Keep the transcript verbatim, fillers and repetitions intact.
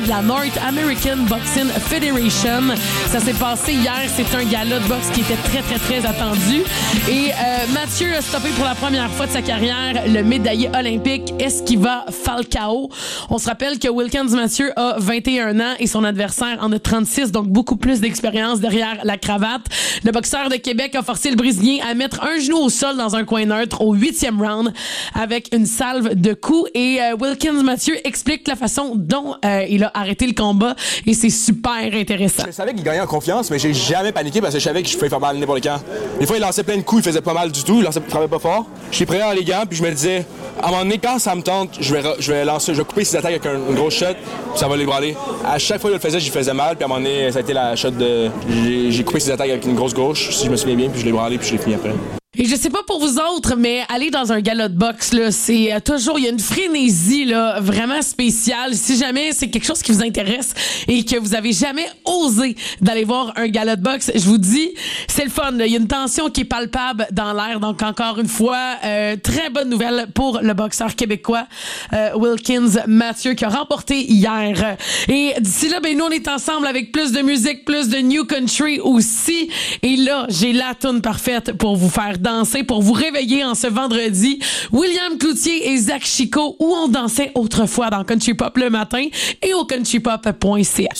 La North American Boxing Federation. Ça s'est passé hier. C'est un gala de boxe qui était très, très, très attendu. Et euh, Mathieu a stoppé pour la première fois de sa carrière le médaillé olympique Esquiva Falcao. On se rappelle que Wilkins Mathieu a vingt et un ans et son adversaire en a trente-six, donc beaucoup plus d'expérience derrière la cravate. Le boxeur de Québec a forcé le Brésilien à mettre un genou au sol dans un coin neutre au huitième round avec une salve de coups. Et euh, Wilkins Mathieu explique la façon dont euh, il a arrêté le combat et c'est super intéressant. Je savais qu'il gagnait en confiance, mais j'ai jamais paniqué parce que je savais que je pouvais faire mal n'importe quand. Des fois, il lançait plein de coups, il faisait pas mal du tout, il lançait, il frappait pas fort. J'étais prêt dans les gants, puis je me disais, à un moment donné, quand ça me tente, je vais, je vais lancer, je vais couper ses attaques avec un, une grosse shot, puis ça va l'ébranler. À chaque fois que je le faisais, j'y faisais mal, puis à un moment donné, ça a été la shot de. J'ai, j'ai coupé ses attaques avec une grosse gauche, si je me souviens bien, puis je l'ai ébranlé, puis je l'ai fini après. Et je sais pas pour vous autres, mais aller dans un gala de boxe, là, c'est euh, toujours, il y a une frénésie, là, vraiment spéciale. Si jamais c'est quelque chose qui vous intéresse et que vous avez jamais osé d'aller voir un gala de boxe, je vous dis, c'est le fun, là. Il y a une tension qui est palpable dans l'air. Donc, encore une fois, euh, très bonne nouvelle pour le boxeur québécois, euh, Wilkins Mathieu, qui a remporté hier. Et d'ici là, ben, nous, on est ensemble avec plus de musique, plus de new country aussi. Et là, j'ai la toune parfaite pour vous faire danser, pour vous réveiller en ce vendredi. William Cloutier et Zach Chico, où on dansait autrefois dans Country Pop le matin et au country pop point c h.